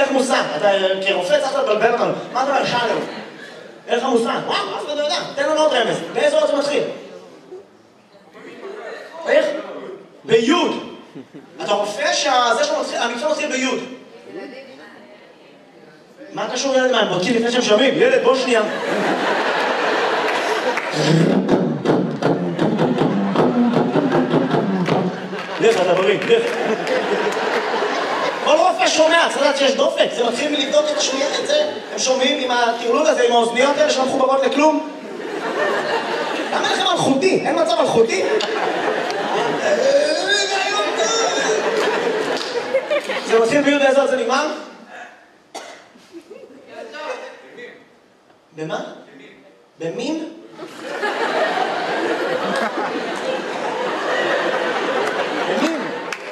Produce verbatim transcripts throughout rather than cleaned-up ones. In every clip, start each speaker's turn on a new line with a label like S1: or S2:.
S1: לך מושג, אתה כרופא צריך לבלבל אותנו. מה אתה אומר, שאלו? אין לך מושג. וואו, אף אחד לא יודע. תן לנו עוד רמז. באיזה עוד זה מתחיל? איך? ביוד. אתה רופא שזה שהמקצוע מתחיל ביוד. מה קשור ילד מה? הם בודקים לפני שהם שומעים. ילד, בוא שנייה. לך, אתה בריא, לך. כל רופא שומע, צריך לדעת שיש דופק. זה מתחיל מלבדוק את השמיעה את זה. הם שומעים עם הטרלול הזה, עם האוזניות האלה שלא מחוברות לכלום. למה לכם מלכותי? אין מצב מלכותי? זה מתחיל ביוד באיזה עוד זה נגמר? במה? במין? במין?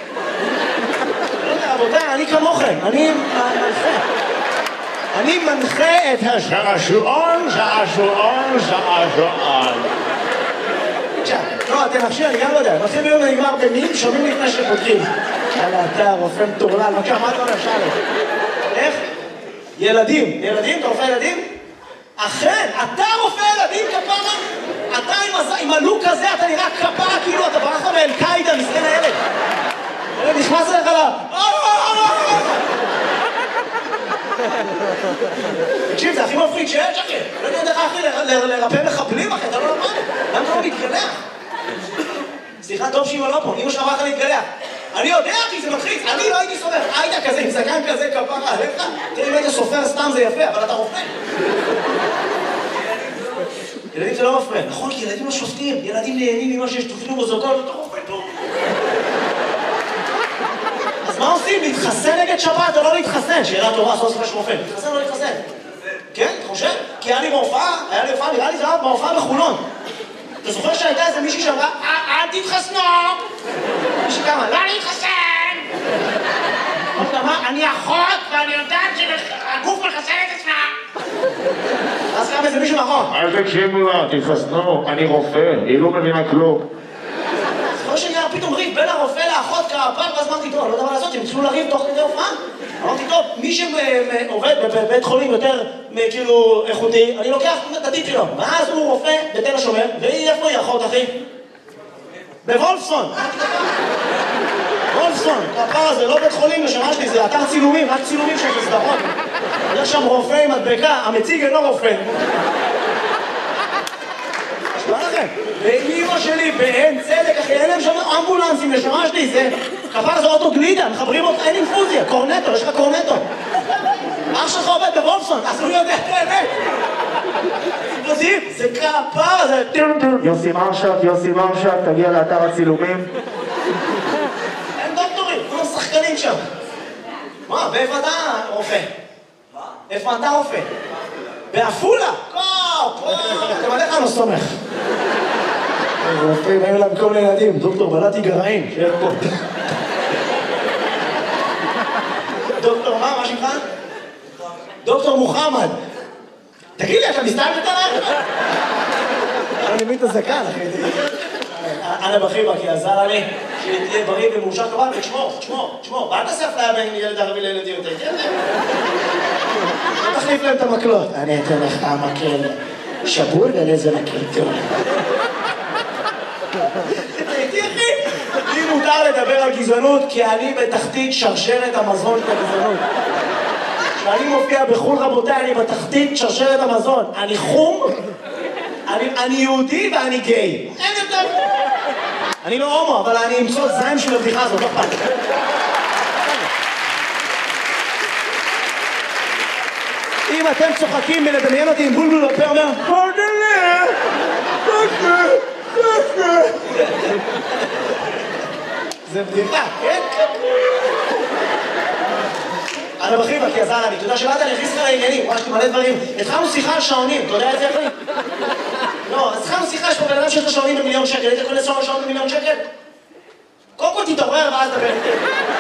S1: לא יודע, רבותיי, אני כמוכם, אני מנחה. אני מנחה את השעשועון, שעשועון, שעשועון. לא, אתם נחשי, אני גם לא יודע. מתחיל ביום ונגמר במין, שומעים לפני שפותחים. יאללה, אתה רופא מטורלל, בבקשה, מה אתה אומר, שאלה? איך? ילדים. ילדים? אתה רופא ילדים? אכן, אתה רופא ילדים, כפרה? אתה עם הלוק הזה, אתה נראה כפרה, כאילו אתה ברח לו מאל-קאידה, מסכן הילד. ילד נכנס אליך לה... תקשיב, זה הכי מפריד שיש, אחי. לא יודע איך אחי לרפא מחבלים, אחי, אתה לא למד. למה אתה לא מתגלח? סליחה, טוב שאמא לא פה, אמא שאמרה לך להתגלח. אני יודע, אחי, זה מתחיץ, אני לא הייתי סופר. היית כזה, עם זקן כזה, כפרה עליך. תראי, אם היית סופר סתם זה יפה, אבל אתה רופא. ילדים זה לא מפריע. נכון, כי ילדים לא שופטים. ילדים נהנים ממה שיש תופנו מוזוקות, אתה רופא טוב. אז מה עושים? להתחסן נגד שבת או לא להתחסן? שאלה טובה, סוף סוף יש רופא. להתחסן או לא להתחסן? כן, אתה חושב? כי היה לי בהופעה, היה לי בהופעה, נראה לי זה היה בהופעה בחולון. אתה זוכר שהייתה איזה מישהי שאמרה, אל תתחסנו! מישהי כמה, לא להתחסן! אמרת מה, אני אחות ואני יודעת שהגוף מחסן את עצמה! אז קם איזה מישהו מאחור.
S2: אל תקשיבו לה, תתחסנו, אני רופא, היא לא מבינה כלום.
S1: זוכר שנראה פתאום ריב בין הרופא לאחות כפר, ואז אמרתי, טוב, אני לא יודע מה לעשות, הם התחילו לריב תוך כדי הופעה. אמרתי, טוב, מי שעובד בבית חולים יותר כאילו איכותי, אני לוקח את הטיפ שלו. ואז הוא רופא בתל השומר, והיא איפה היא אחות, אחי? בוולפסון. וולפסון, כפר הזה, לא בית חולים לשנה שלי, זה אתר צילומים, רק צילומים של סדרות. יש שם רופא עם מדבקה, המציג אינו רופא. מה לכם? ואימא שלי באין צדק, אחי, אין להם שם אמבולנסים לשמה שלי, זה כפר זה אוטו גלידה, מחברים אותך, אין אינפוזיה, קורנטו, יש לך קורנטו. אח שלך עובד בוולפסון, אז הוא יודע את האמת. יודעים, זה כפר, זה...
S2: יוסי מרשק, יוסי מרשק, תגיע לאתר הצילומים.
S1: אין דוקטורים, כולם שחקנים שם. מה, ואיפה אתה רופא? מה? איפה אתה רופא? באפולה? קופ! אתם עליך לא סומך. רופאים, היו להם כל מיני ילדים, דוקטור בלעתי גרעין, שיהיה פה. דוקטור מה? מה שמך? דוקטור מוחמד. תגיד לי, אתה מסתלבט עליי? אני מבין את הזקן, אחי. אנא בחיבה, כי עזר לי שתהיה בריא ומאושר כבל, ותשמור, תשמור, תשמור. ואל תעשה אפליה בין ילד ערבי לילד יהודי, כן? לא תחליף להם את המקלות. אני אתן לך המקל שבור ולזה מקל טוב. תראי, אחי, לי מותר לדבר על גזענות, כי אני בתחתית שרשרת המזון של הגזענות. כשאני מופיע בחול, רבותיי, אני בתחתית שרשרת המזון. אני חום, אני, אני יהודי ואני גיי. אין יותר. אני לא הומו, אבל אני אמצוא זין של הבדיחה הזאת, לא פעם. אם אתם צוחקים מלדמיין אותי עם בולבול בפה, אומר, פרדלה, פרדלה, פרדלה. זה בדיחה, כן? אנא בחיבה, כי עזר לי, אתה יודע שבאת אני הכניס לך לעניינים, ממש מלא דברים. התחלנו שיחה על שעונים, אתה יודע את זה אחי? לא, אז התחלנו שיחה, יש פה בן אדם שיש לו שעונים במיליון שקל, היית קונה שעון במיליון שקל? קודם כל תתעורר ואז דבר איתי.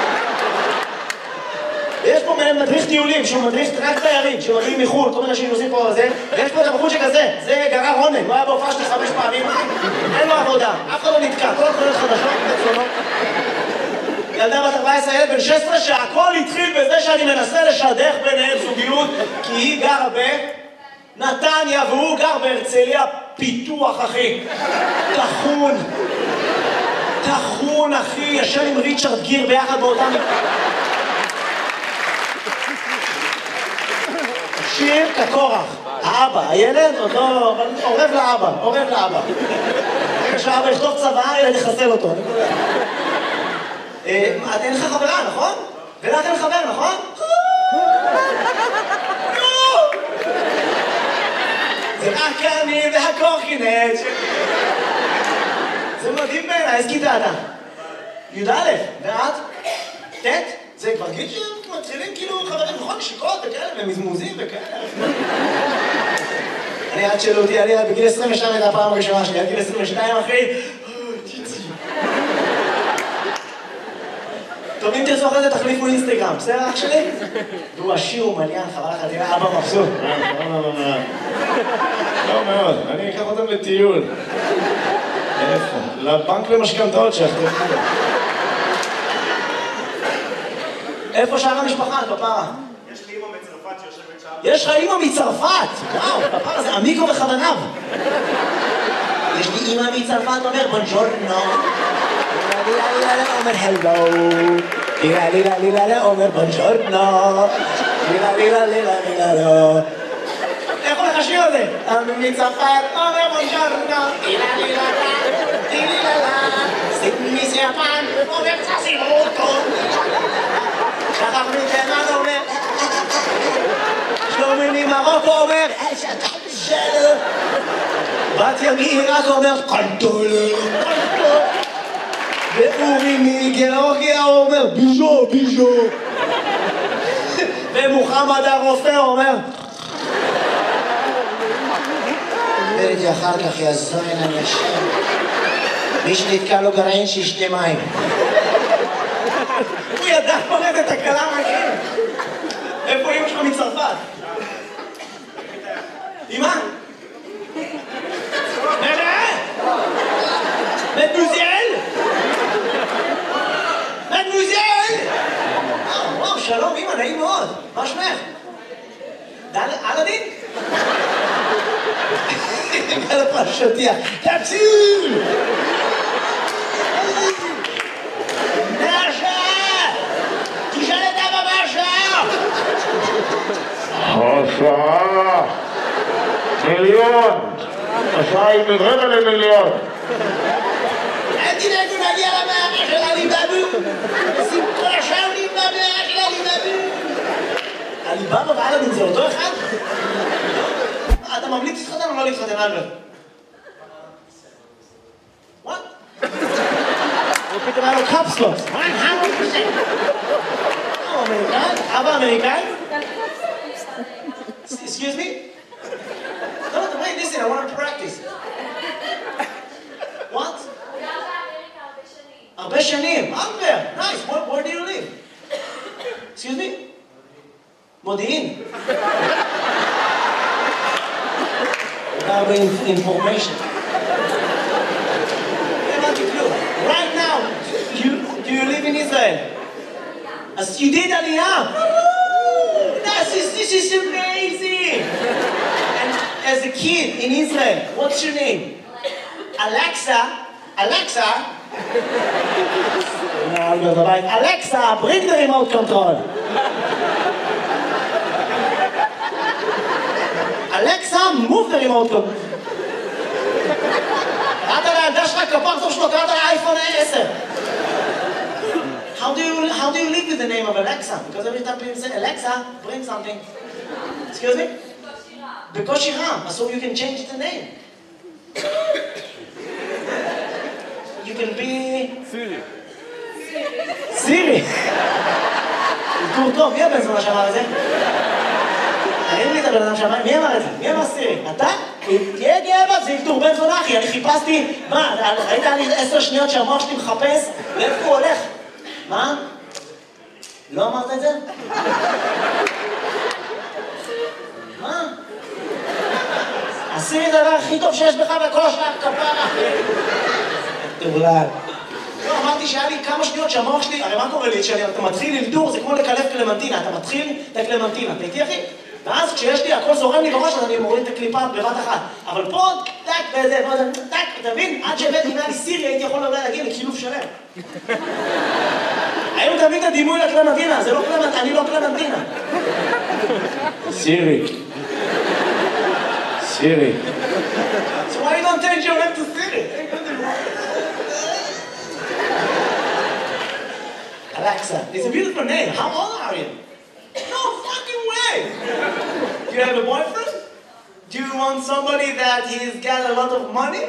S1: ויש פה מדריך טיולים, שהוא מדריך רק תיירים, שמגיעים מחו"ל, כל מיני אנשים עושים פה זה, ויש פה את הבחור שכזה, זה גרר רונן, הוא היה בהופעה שלי חמש פעמים, אין לו עבודה, אף אחד לא נתקע, כל התחולות חדשות, בצלונות. ילדה בת ארבע עשרה, ילד בן שש עשרה, שהכל התחיל בזה שאני מנסה לשדך ביניהם זוגיות, כי היא גרה בנתניה והוא גר בהרצליה פיתוח, אחי. תחון. תחון, אחי, ישן עם ריצ'רד גיר ביחד באותם... שיר כקורח. האבא, הילד עוד לא... עורב לאבא, עורב לאבא. רגע שהאבא יכתוב צבא, ילד יחסל אותו. אין לך חברה, נכון? ולך אין חבר, נכון? זה רק אני והקורקינט. זה מדהים בעיניי, איזה כיתה אתה? י"א, ואת? ט'? זה כבר גיל שמתחילים כאילו חברים, נכון? נשיקות וכאלה, ומזמוזים וכאלה. אני עד שאלו אותי, אני בגיל עשרים ושתיים הייתה הפעם הראשונה שלי, עד גיל עשרים ושתיים אחי. טוב, אם תרצו אחרי זה תחליפו אינסטגרם, בסדר אח שלי? והוא עשיר ומליין, חבל לך, תראה, אבא מבסוט.
S2: לא מאוד, אני אקח אותם לטיול. איפה? לבנק למשכנתאות שאחרי.
S1: איפה שאר המשפחה, כפרה?
S3: יש לי אמא מצרפת שיושבת שם.
S1: יש לך אמא מצרפת! וואו, כפרה זה עמיקו בכוונב. יש לי אמא מצרפת, אומר בונג'ורנו. אומר הלו. לילה לילה לילה אומר בונג'ורנו. לילה לילה לילה לילה לא. איך הולך השיר הזה? אמא מצרפת, אומר בונג'ורנו. לילה לילה לילה לילה. סימי סיאפן, אומר צסימוטו. שחר מתימן אומר, שלומי ממרוקו אומר, שלו. בת ימי רק אומר, קנטולר, קנטולר. ואורי מגיאורגיה אומר, ביז'ו, ביז'ו. ומוחמד הרופא אומר, ודי אחר כך יזוין אנשים. מי שנתקע לו גרעין שישתה מים. הוא ידע פורט את הקלה מהכם. איפה אמא שלך מצרפת? אמא? נראה? מדוזל? מדוזל? וואו, שלום אמא, נעים מאוד. מה שמך? אלאדין? על הפרשותיה. תפסיל!
S2: השעה מיליון, השעה היא רבע למיליון.
S1: אל תדאגו נגיע למערה של עליבאבו. שמחה שעולים במערה של עליבאבו. עליבאבו ואלאדין זה אותו אחד? אתה ממליץ להתחתן או לא להתחתן, אלברט? וואט? הוא פתאום היה לו קפסלוס. הוא אמריקאי? אבא אמריקאי? Excuse me? No, no, wait, listen, I want to practice. What? הרבה שנים. Albert, nice. Where, where do you live? Excuse me? מודיעין. הרבה information. Right now, you, do you live in Israel? As you did Aliyah. This is, this is amazing! And as a kid in Israel, what's your name? Alexa. Alexa? No, I'm not right. Alexa, bring the remote control. Alexa, move the remote control. קראת לילדה שלך כפרצוף שלו, קראת לאייפון עשר. How do you how do you live with the name of Alexa? Because every time people say Alexa, bring something. Excuse me? Because Shiram, so you can change the name. You can be Siri. Siri. טוב טוב, מי הבן זונה שאמר את זה? תראי לי את הבן אדם שאמר, מי אמר את זה? מי אמר סירי? אתה? תהיה גאה זה ילתור בן זונה אחי, אני חיפשתי, מה, ראית לי עשר שניות שהמוח שלי מחפש? לאיפה הוא הולך? מה? לא אמרת את זה? מה? עשי את הדבר הכי טוב שיש בך בכל השאר כפרה. תבולד. אמרתי שהיה לי כמה שניות שהמוח שלי, הרי מה קורה לי? כשאתה מתחיל ללדור, זה כמו לקלף קלמנטינה, אתה מתחיל את הקלמנטינה, אתה איתי אחי? ואז כשיש לי, הכל זורם לי בראש, אז אני מוריד את הקליפה בבת אחת. אבל פה, טק, וזה, טק, אתה מבין? עד שהבאתי מעלי סירי, הייתי יכול אולי להגיע לקילוף שלם. היום תמיד הדימוי לקלמנטינה, זה לא קלמנטינה, אני לא קלמנטינה.
S2: סירי. סירי.
S1: So why you don't change your name to Siri? Alexa, it's a beautiful name. How old are you? No fucking way! Do you have a boyfriend? Do you want somebody that he's got a lot of money?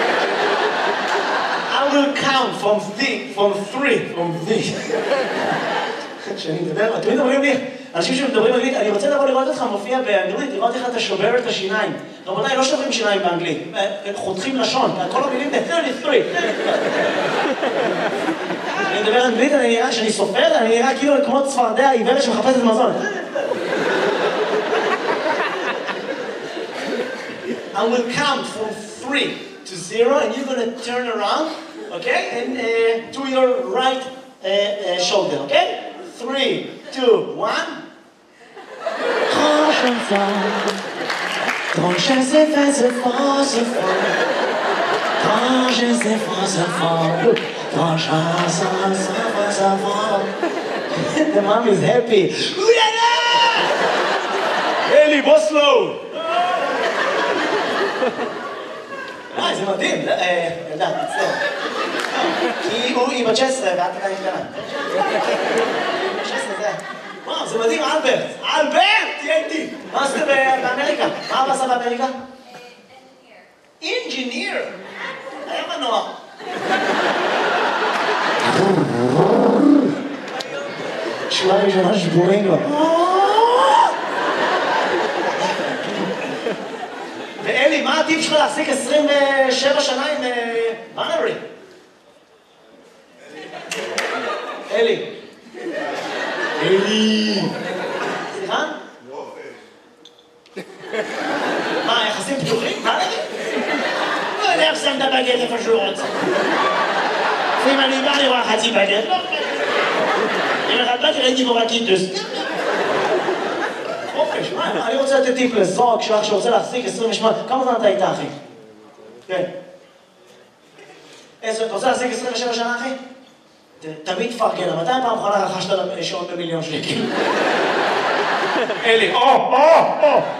S1: I will count from three, from three, from three. כשאני מדבר, תמיד אומרים לי, אנשים שמדברים אנגלית, אני רוצה לבוא לראות אותך מופיע באנגלית, לראות איך אתה שובר את השיניים. רבותיי, לא שוברים שיניים באנגלית, חותכים לשון, כל המילים זה שלושים ושלוש. אני מדבר אנגלית, אני נראה שאני סופר, אני נראה כאילו כמו צפרדע עיוורת שמחפשת מזון. I will count from three to zero, and you're going to turn around, okay, and uh, to your right uh, uh, shoulder, okay? Three, two, one. Grand chanson, grand chanson, c'est fort, c'est fort. Grand chanson, c'est fort. Grand chanson, c'est fort. The mom is happy.
S2: אלי, בוסלו!
S1: אה, זה מדהים, ילדה, מצטער. כי היא בת שש עשרה ואת עדיין קטנה. שש עשרה זה... וואו, זה מדהים, אלברט! אלברט! תהיה איתי! מה עשית באמריקה? מה אבא עשה באמריקה? אינג'יניר! היה מנוע. שורה ראשונה שבורים לו. ואלי, מה הטיפ שלך להחזיק עשרים ושבע שנה עם בנרי? אלי. אלי. סליחה? מה, יחסים פתוחים? בנרי? לא יודע איך שם את הבגט איפה שהוא רוצה. לפעמים אני בא לראות חצי בגט, לא בגט. אם אחד בא ראיתי בו רק קיטוס. חופש, מה? אני רוצה לתת טיפ לזוג שלך שרוצה להחזיק עשרים ושמונה. כמה זמן אתה איתה, אחי? כן. אתה רוצה להחזיק עשרים ושבע שנה, אחי? תמיד תפרגן, מתי פעם אחרונה רכשת שעון במיליון שקל?
S2: אלי, או, או, או!